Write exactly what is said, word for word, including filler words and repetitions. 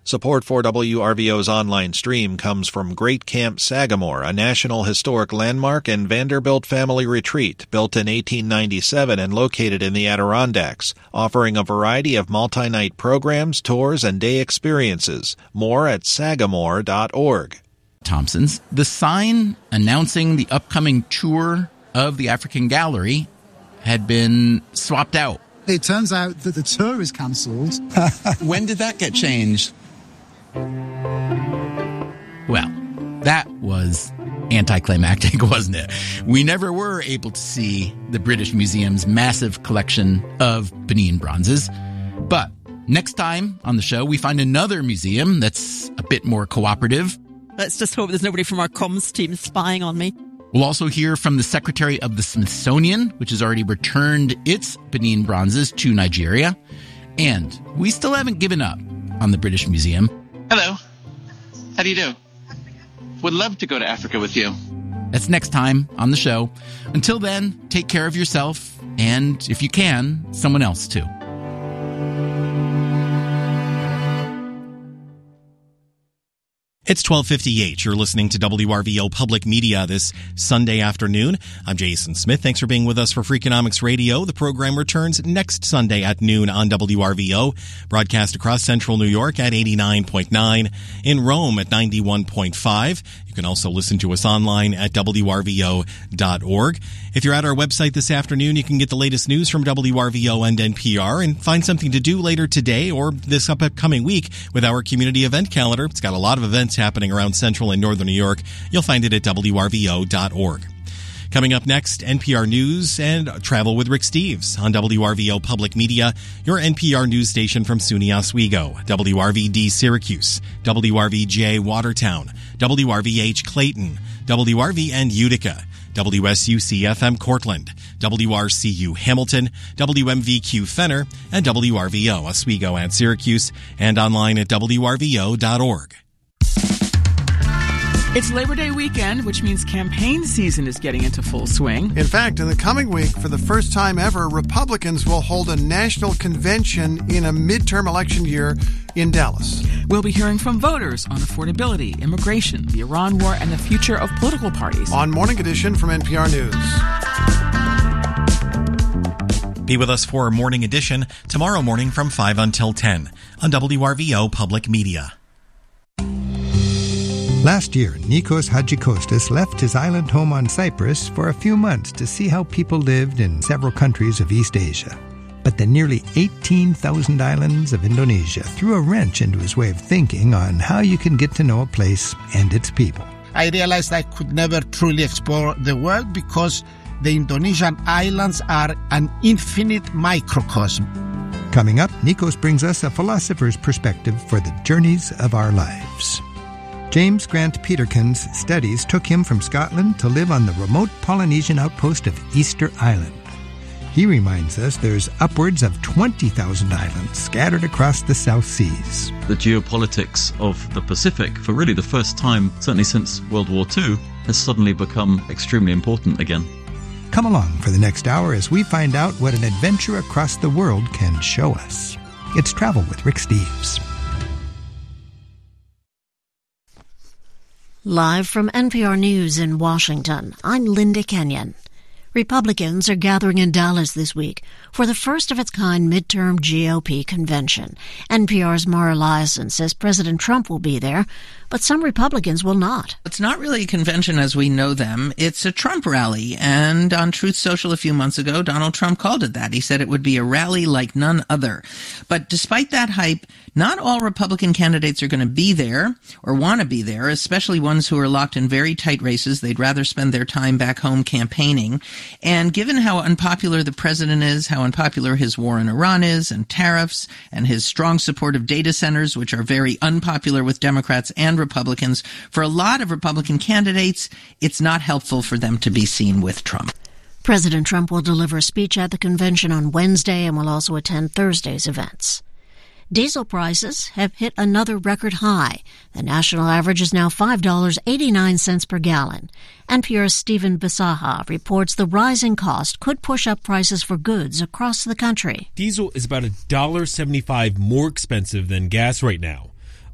Support for W R V O's online stream comes from Great Camp Sagamore, a National Historic Landmark and Vanderbilt family retreat built in eighteen ninety-seven and located in the Adirondacks, offering a variety of multi-night programs, tours, and day experiences. More at sagamore dot org. Thompson's, the sign announcing the upcoming tour of the African Gallery had been swapped out. It turns out that the tour is cancelled. When did that get changed? Well, that was anticlimactic, wasn't it? We never were able to see the British Museum's massive collection of Benin bronzes. But next time on the show, we find another museum that's a bit more cooperative. Let's just hope there's nobody from our comms team spying on me. We'll also hear from the Secretary of the Smithsonian, which has already returned its Benin bronzes to Nigeria. And we still haven't given up on the British Museum. Hello. How do you do? Would love to go to Africa with you. That's next time on the show. Until then, take care of yourself, and if you can, someone else too. It's twelve fifty-eight. You're listening to W R V O Public Media this Sunday afternoon. I'm Jason Smith. Thanks for being with us for Freakonomics Radio. The program returns next Sunday at noon on W R V O, broadcast across central New York at eighty-nine point nine, in Rome at ninety-one point five. You can also listen to us online at W R V O dot org. If you're at our website this afternoon, you can get the latest news from W R V O and N P R and find something to do later today or this upcoming week with our community event calendar. It's got a lot of events happening around central and northern New York. You'll find it at W R V O dot org. Coming up next, N P R News and Travel with Rick Steves on W R V O Public Media, your N P R news station from SUNY Oswego, W R V D Syracuse, W R V J Watertown, W R V H Clayton, W R V N Utica, W S U C F M Cortland, W R C U Hamilton, W M V Q Fenner, and W R V O Oswego and Syracuse, and online at W R V O dot org. It's Labor Day weekend, which means campaign season is getting into full swing. In fact, in the coming week, for the first time ever, Republicans will hold a national convention in a midterm election year in Dallas. We'll be hearing from voters on affordability, immigration, the Iran war, and the future of political parties. On Morning Edition from N P R News. Be with us for Morning Edition tomorrow morning from five until ten on W R V O Public Media. Last year, Nikos Hadjikostas left his island home on Cyprus for a few months to see how people lived in several countries of East Asia. But the nearly eighteen thousand islands of Indonesia threw a wrench into his way of thinking on how you can get to know a place and its people. I realized I could never truly explore the world because the Indonesian islands are an infinite microcosm. Coming up, Nikos brings us a philosopher's perspective for the journeys of our lives. James Grant Peterkin's studies took him from Scotland to live on the remote Polynesian outpost of Easter Island. He reminds us there's upwards of twenty thousand islands scattered across the South Seas. The geopolitics of the Pacific, for really the first time, certainly since World War Two, has suddenly become extremely important again. Come along for the next hour as we find out what an adventure across the world can show us. It's Travel with Rick Steves. Live from N P R News in Washington, I'm Linda Kenyon. Republicans are gathering in Dallas this week for the first of its kind midterm G O P convention. N P R's Mara Liasson says President Trump will be there, but some Republicans will not. It's not really a convention as we know them. It's a Trump rally. And on Truth Social a few months ago, Donald Trump called it that. He said it would be a rally like none other. But despite that hype, not all Republican candidates are going to be there or want to be there, especially ones who are locked in very tight races. They'd rather spend their time back home campaigning. And given how unpopular the president is, how unpopular his war in Iran is, and tariffs, and his strong support of data centers, which are very unpopular with Democrats and Republicans, for a lot of Republican candidates, it's not helpful for them to be seen with Trump. President Trump will deliver a speech at the convention on Wednesday and will also attend Thursday's events. Diesel prices have hit another record high. The national average is now five dollars and eighty-nine cents per gallon. N P R's Stephen Bisaha reports the rising cost could push up prices for goods across the country. Diesel is about one dollar and seventy-five cents more expensive than gas right now.